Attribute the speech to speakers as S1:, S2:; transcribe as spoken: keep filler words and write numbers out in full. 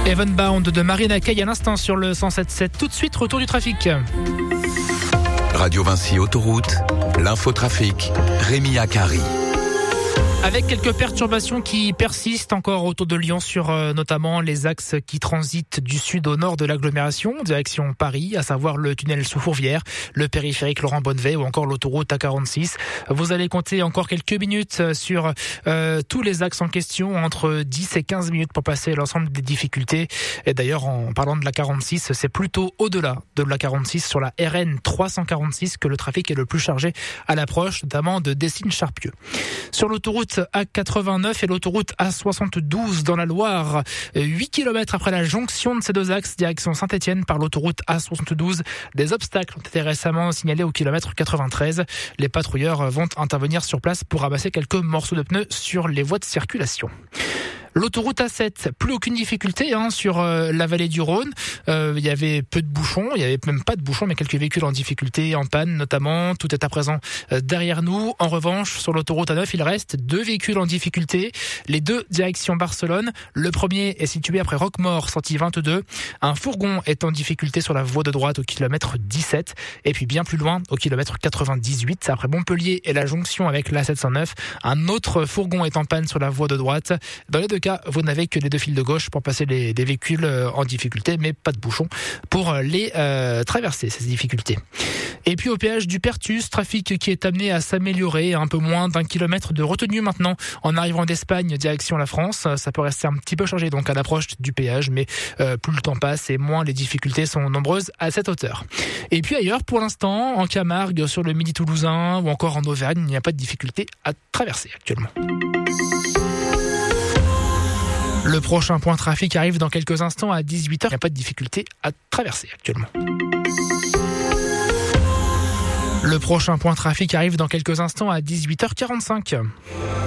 S1: Heavenbound de Marina Kaye à l'instant sur le cent sept sept. Tout de suite, retour du trafic.
S2: Radio Vinci Autoroute, l'infotrafic, Rémi Akari.
S1: Avec quelques perturbations qui persistent encore autour de Lyon sur euh, notamment les axes qui transitent du sud au nord de l'agglomération, direction Paris, à savoir le tunnel sous Fourvière, le périphérique Laurent Bonnevet ou encore l'autoroute A quarante-six. Vous allez compter encore quelques minutes sur euh, tous les axes en question, entre dix et quinze minutes pour passer l'ensemble des difficultés. Et d'ailleurs, en parlant de la quarante-six, c'est plutôt au-delà de la quarante-six, sur la R N trois cent quarante-six, que le trafic est le plus chargé à l'approche, notamment de Dessines-Charpieu. Sur l'autoroute A quatre-vingt-neuf et l'autoroute A soixante-douze dans la Loire, huit kilomètres après la jonction de ces deux axes, direction Saint-Étienne par l'autoroute A soixante-douze. Des obstacles ont été récemment signalés au kilomètre quatre-vingt-treize. Les patrouilleurs vont intervenir sur place pour ramasser quelques morceaux de pneus sur les voies de circulation. L'autoroute A sept, plus aucune difficulté hein, sur euh, la vallée du Rhône. Euh, il y avait peu de bouchons, il y avait même pas de bouchons, mais quelques véhicules en difficulté, en panne notamment. Tout est à présent euh, derrière nous. En revanche, sur l'autoroute A neuf, il reste deux véhicules en difficulté. Les deux direction Barcelone. Le premier est situé après Roquemaure, sortie vingt-deux. Un fourgon est en difficulté sur la voie de droite au kilomètre dix-sept. Et puis bien plus loin, au kilomètre quatre-vingt-dix-huit, après Montpellier et la jonction avec l'A sept cent neuf, un autre fourgon est en panne sur la voie de droite. Dans les deux cas, vous n'avez que les deux fils de gauche pour passer les, des véhicules en difficulté, mais pas de bouchons pour les euh, traverser, ces difficultés. Et puis au péage du Pertus, trafic qui est amené à s'améliorer, un peu moins d'un kilomètre de retenue maintenant en arrivant d'Espagne direction la France. Ça peut rester un petit peu chargé donc à l'approche du péage, mais euh, plus le temps passe et moins les difficultés sont nombreuses à cette hauteur. Et puis ailleurs, pour l'instant, en Camargue, sur le Midi toulousain ou encore en Auvergne, il n'y a pas de difficulté à traverser actuellement. Le prochain point trafic arrive dans quelques instants à dix-huit heures. Il n'y a pas de difficulté à traverser actuellement. Le prochain point trafic arrive dans quelques instants à dix-huit heures quarante-cinq.